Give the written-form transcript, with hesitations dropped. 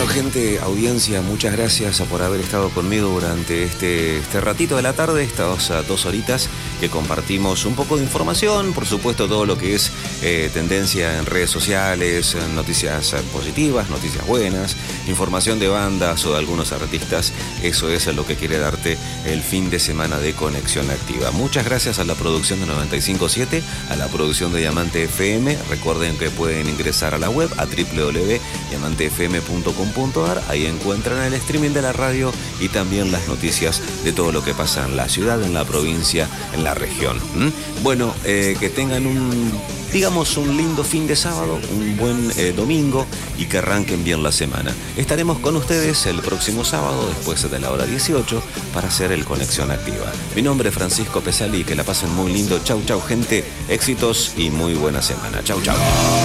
Bueno, gente, audiencia, muchas gracias por haber estado conmigo durante este ratito de la tarde, estas 2 horitas que compartimos un poco de información, por supuesto todo lo que es tendencia en redes sociales, noticias positivas, noticias buenas, información de bandas o de algunos artistas. Eso es lo que quiere darte el fin de semana de Conexión Activa. Muchas gracias a la producción de 95.7, a la producción de Diamante FM. Recuerden que pueden ingresar a la web a www.diamantefm.com.ar. Ahí encuentran el streaming de la radio y también las noticias de todo lo que pasa en la ciudad, en la provincia, en la región. Bueno, que tengan un lindo fin de sábado, un buen domingo y que arranquen bien la semana. Estaremos con ustedes el próximo sábado después de la hora 18 para hacer el Conexión Activa. Mi nombre es Francisco Pesali y que la pasen muy lindo. Chau, chau, gente. Éxitos y muy buena semana. Chau, chau.